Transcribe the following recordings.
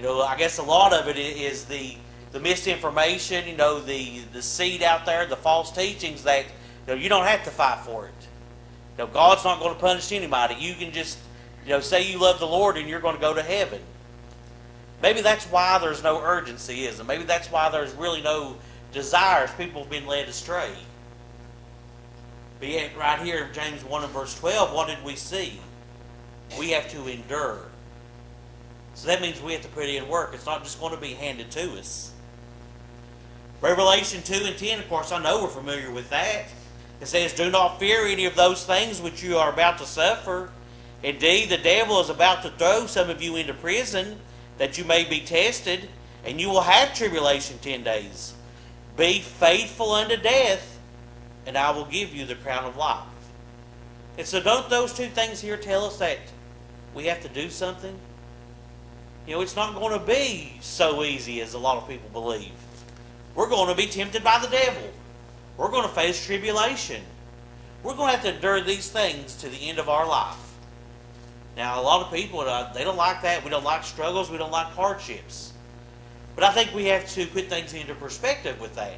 I guess a lot of it is the misinformation, the seed out there, the false teachings that you don't have to fight for it. God's not going to punish anybody. You can just say you love the Lord and you're going to go to heaven. Maybe that's why there's no urgency, isn't it? Maybe that's why there's really no desires. People have been led astray. But yet, right here in James 1 and verse 12, what did we see? We have to endure. So that means we have to put in work. It's not just going to be handed to us. Revelation 2 and 10, of course, I know we're familiar with that. It says, "Do not fear any of those things which you are about to suffer. Indeed, the devil is about to throw some of you into prison, that you may be tested, and you will have tribulation 10 days. Be faithful unto death, and I will give you the crown of life." And so don't those two things here tell us that we have to do something? It's not going to be so easy as a lot of people believe. We're going to be tempted by the devil. We're going to face tribulation. We're going to have to endure these things to the end of our life. Now, a lot of people, they don't like that. We don't like struggles. We don't like hardships. But I think we have to put things into perspective with that.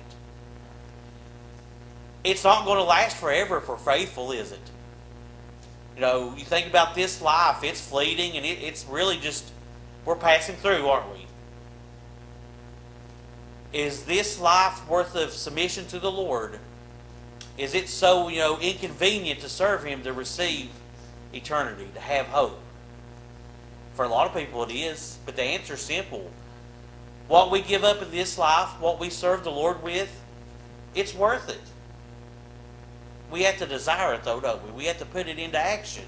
It's not going to last forever if we're faithful, is it? You think about this life. It's fleeting, and it's really just, we're passing through, aren't we? Is this life worth of submission to the Lord? Is it so, inconvenient to serve Him to receive eternity, to have hope? For a lot of people it is, but the answer is simple. What we give up in this life, what we serve the Lord with, it's worth it. We have to desire it though, don't we? We have to put it into action.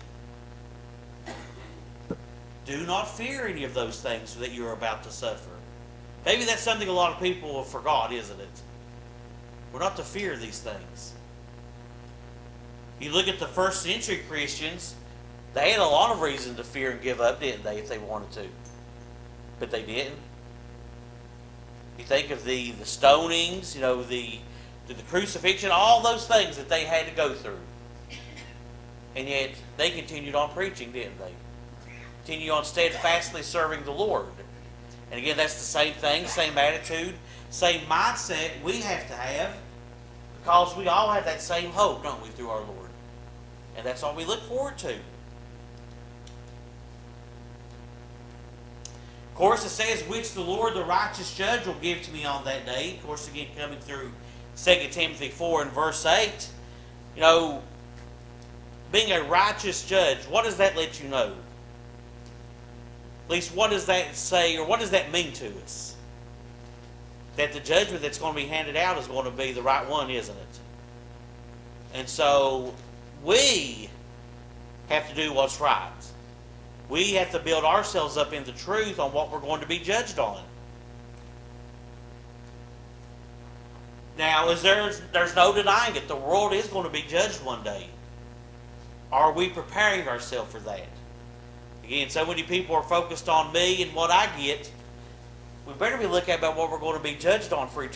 Do not fear any of those things that you are about to suffer. Maybe that's something a lot of people have forgot, isn't it? We're not to fear these things. You look at the first century Christians, they had a lot of reason to fear and give up, didn't they, if they wanted to? But they didn't. You think of the stonings, the crucifixion, all those things that they had to go through. And yet, they continued on preaching, didn't they? Continued on steadfastly serving the Lord. And again, that's the same thing, same attitude, same mindset we have to have, because we all have that same hope, don't we, through our Lord. And that's all we look forward to. Of course, it says, "Which the Lord, the righteous judge, will give to me on that day." Of course, again, coming through 2 Timothy 4 and verse 8. Being a righteous judge, what does that let you know? At least, what does that say, or what does that mean to us? That the judgment that's going to be handed out is going to be the right one, isn't it? And so, we have to do what's right. We have to build ourselves up in the truth on what we're going to be judged on. Now, there's no denying it. The world is going to be judged one day. Are we preparing ourselves for that? Again, so many people are focused on me and what I get. We better be looking about what we're going to be judged on for eternity.